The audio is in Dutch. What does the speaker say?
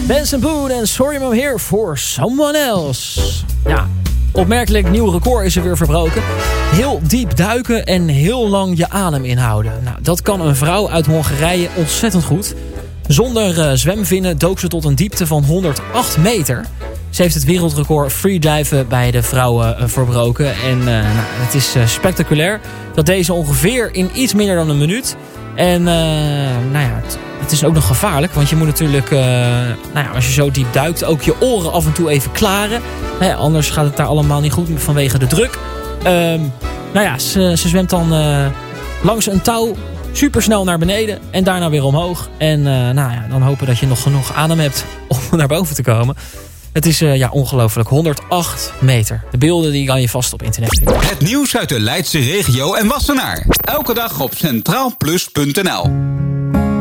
Benson Boone en Sorry I'm Here for Someone Else. Ja, opmerkelijk nieuw record is er weer verbroken. Heel diep duiken en heel lang je adem inhouden. Nou, dat kan een vrouw uit Hongarije ontzettend goed. Zonder zwemvinnen dook ze tot een diepte van 108 meter. Ze heeft het wereldrecord freediven bij de vrouwen verbroken. En het is spectaculair. Dat deze ongeveer in iets minder dan een minuut. En het is ook nog gevaarlijk. Want je moet natuurlijk, als je zo diep duikt, ook je oren af en toe even klaren. Anders gaat het daar allemaal niet goed vanwege de druk. Ze zwemt dan langs een touw supersnel naar beneden en daarna weer omhoog. En dan hopen dat je nog genoeg adem hebt om naar boven te komen. Het is ongelooflijk. 108 meter. De beelden die kan je vast op internet vinden. Het nieuws uit de Leidse regio en Wassenaar. Elke dag op centraalplus.nl.